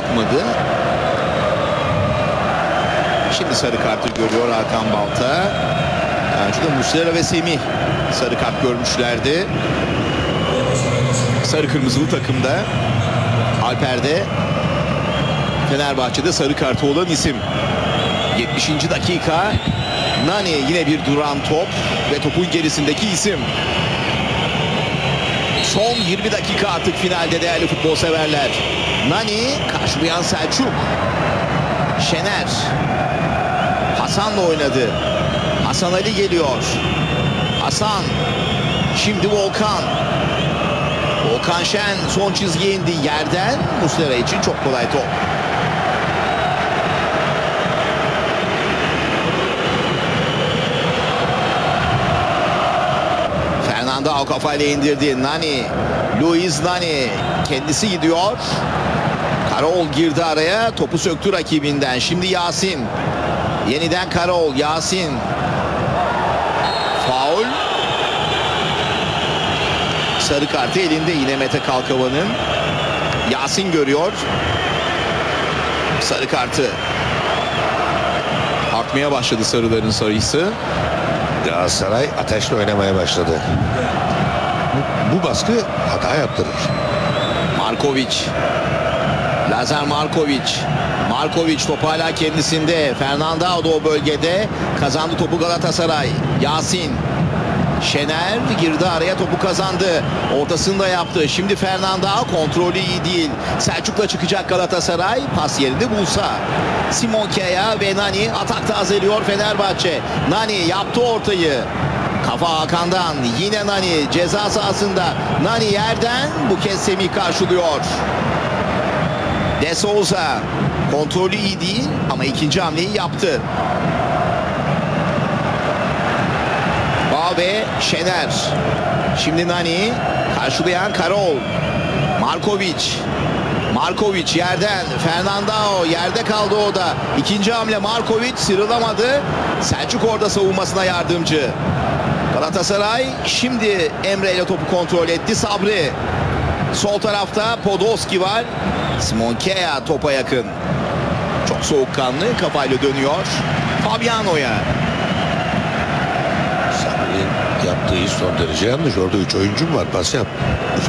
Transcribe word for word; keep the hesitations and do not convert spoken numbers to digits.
çıkmadı. Şimdi sarı kartı görüyor Hakan Balta. Önce de Muslera ve Semih sarı kart görmüşlerdi. Sarı kırmızılı takımda. Alper'de Fenerbahçe'de sarı kartı olan isim. yetmişinci dakika. Nani yine bir duran top ve topun gerisindeki isim. Son yirmi dakika artık finalde değerli futbol severler. Nani karşılayan Selçuk. Şener. Hasan'la oynadı. Hasan Ali geliyor. Hasan. Şimdi Volkan. Volkan Şen son çizgiye indi. Yerden Muslera için çok kolay top. Fernando kafayla indirdi. Nani. Luis Nani. Kendisi gidiyor. Karol girdi araya. Topu söktü rakibinden. Şimdi Yasin. Yeniden Karol. Yasin. Faul. Sarı kartı elinde yine Mete Kalkavan'ın. Yasin görüyor. Sarı kartı. Artmaya başladı sarıların sayısı. Galatasaray ateşle oynamaya başladı. Bu, bu baskı hata yaptırır. Markovic. Lazar Markovic. Markovic topu hala kendisinde. Fernando o bölgede. Kazandı topu Galatasaray. Yasin. Şener girdi araya, topu kazandı. Ortasını da yaptı. Şimdi Fernando kontrolü iyi değil. Selçuk'la çıkacak Galatasaray. Pas yerini bulsa. Simon Kea ve Nani atak tazeliyor Fenerbahçe. Nani yaptı ortayı. Kafa Hakan'dan. Yine Nani ceza sahasında. Nani yerden bu kez Semih karşılıyor. De Souza kontrolü iyi değil ama ikinci hamleyi yaptı. Ve Şener. Şimdi Nani karşılayan Karol. Markovic. Markovic yerden. Fernando yerde kaldı o da. İkinci hamle Markovic sıyrılamadı. Selçuk orada savunmasına yardımcı. Galatasaray şimdi Emre ile topu kontrol etti. Sabri. Sol tarafta Podolski var. Simon Kea topa yakın. Çok soğukkanlı kafayla dönüyor. Fabiano'ya. Yaptığı iş son derece yanlış. Orada üç oyuncum var. Pas yap.